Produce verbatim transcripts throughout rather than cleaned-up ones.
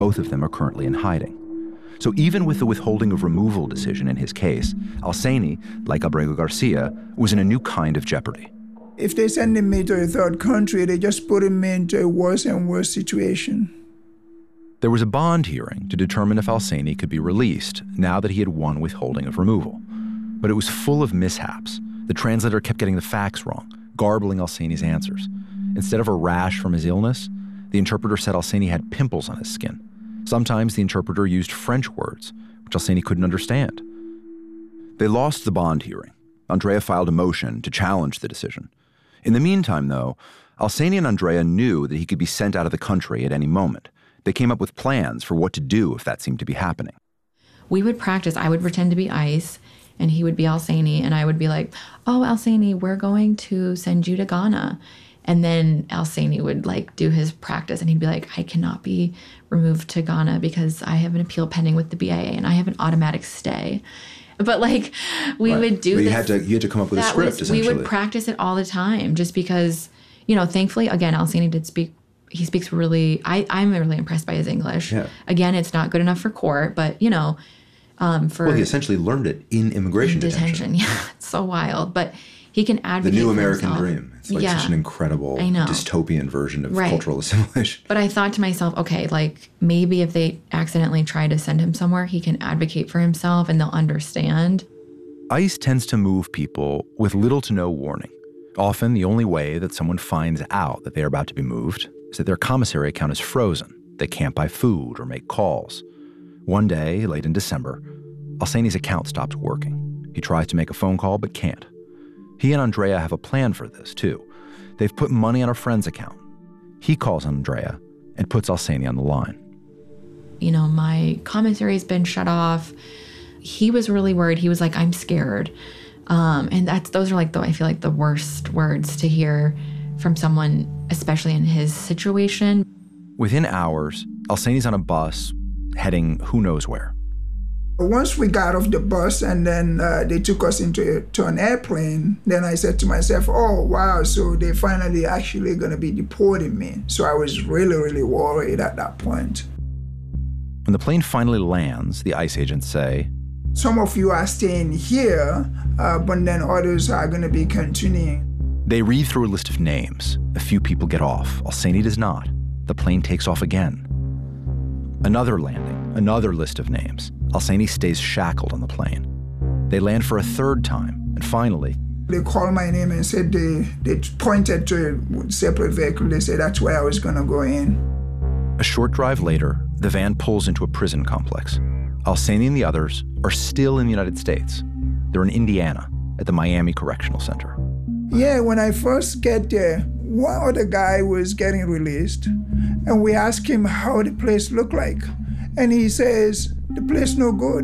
Both of them are currently in hiding. So even with the withholding of removal decision in his case, Alseny, like Abrego Garcia, was in a new kind of jeopardy. If they send me to a third country, they just put me into a worse and worse situation. There was a bond hearing to determine if Alseny could be released now that he had won withholding of removal. But it was full of mishaps. The translator kept getting the facts wrong, garbling Alseny's answers. Instead of a rash from his illness, the interpreter said Alseny had pimples on his skin. Sometimes the interpreter used French words, which Alseny couldn't understand. They lost the bond hearing. Andrea filed a motion to challenge the decision. In the meantime, though, Alseny and Andrea knew that he could be sent out of the country at any moment. They came up with plans for what to do if that seemed to be happening. We would practice. I would pretend to be ICE, and he would be Alseny, and I would be like, oh, Alseny, we're going to send you to Ghana. And then Alseny would like do his practice and he'd be like, I cannot be removed to Ghana because I have an appeal pending with the B I A and I have an automatic stay. But like we right. would do but you this. Had to, you had to come up with a script, was, essentially. We would practice it all the time just because, you know, thankfully, again, Alseny did speak, he speaks really, I, I'm really impressed by his English. Yeah. Again, it's not good enough for court, but you know, um, for- Well, he essentially learned it in immigration in detention. detention. Yeah, it's so wild. But he can advocate The new for American himself. dream. It's like yeah. such an incredible dystopian version of right. cultural assimilation. But I thought to myself, okay, like maybe if they accidentally try to send him somewhere, he can advocate for himself and they'll understand. ICE tends to move people with little to no warning. Often the only way that someone finds out that they are about to be moved is that their commissary account is frozen. They can't buy food or make calls. One day, late in December, Alseny's account stopped working. He tries to make a phone call but can't. He and Andrea have a plan for this, too. They've put money on a friend's account. He calls Andrea and puts Alseny on the line. You know, my commissary's been shut off. He was really worried. He was like, I'm scared. Um, and that's those are like, the, I feel like the worst words to hear from someone, especially in his situation. Within hours, Alseny's on a bus heading who knows where. Once we got off the bus and then uh, they took us into a, to an airplane, then I said to myself, oh, wow, so they finally actually going to be deporting me. So I was really, really worried at that point. When the plane finally lands, the ICE agents say, some of you are staying here, uh, but then others are going to be continuing. They read through a list of names. A few people get off. Alseny does not. The plane takes off again. Another landing, another list of names. Alseny stays shackled on the plane. They land for a third time, and finally... They called my name and said they, they pointed to a separate vehicle. They said that's where I was going to go in. A short drive later, the van pulls into a prison complex. Alseny and the others are still in the United States. They're in Indiana, at the Miami Correctional Center. Yeah, when I first get there, one other guy was getting released, and we asked him how the place looked like. And he says, the place no good.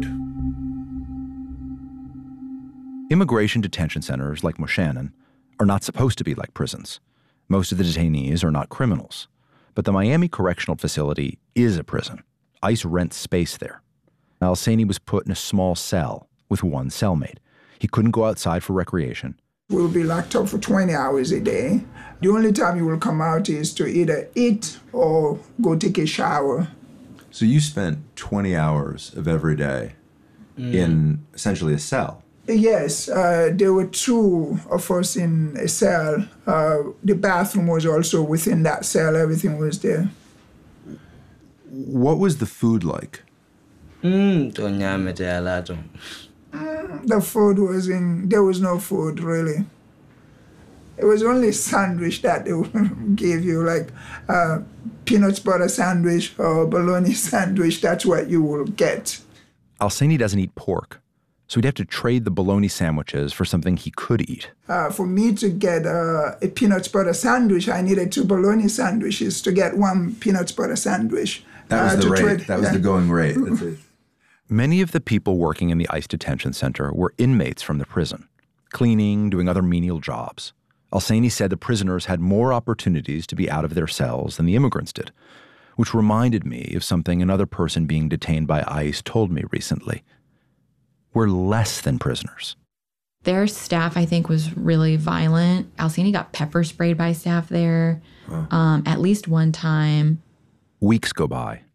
Immigration detention centers like Moshannon are not supposed to be like prisons. Most of the detainees are not criminals. But the Miami Correctional Facility is a prison. ICE rents space there. Alseny was put in a small cell with one cellmate. He couldn't go outside for recreation. We'll be locked up for twenty hours a day. The only time you will come out is to either eat or go take a shower. So you spent twenty hours of every day mm. in essentially a cell? Yes, uh, there were two of us in a cell. Uh, the bathroom was also within that cell. Everything was there. What was the food like? Mm, the food was in, there was no food really. It was only sandwich that they gave you, like uh, peanut butter sandwich or bologna sandwich. That's what you will get. Alseny doesn't eat pork, so he'd have to trade the bologna sandwiches for something he could eat. Uh, for me to get uh, a peanut butter sandwich, I needed two bologna sandwiches to get one peanut butter sandwich. That was uh, the rate. Trade. That was yeah. the going rate. That's it. Many of the people working in the ICE detention center were inmates from the prison, cleaning, doing other menial jobs. Alseny said the prisoners had more opportunities to be out of their cells than the immigrants did, which reminded me of something another person being detained by ICE told me recently. We're less than prisoners. Their staff, I think, was really violent. Alseny got pepper sprayed by staff there, huh. um, at least one time. Weeks go by.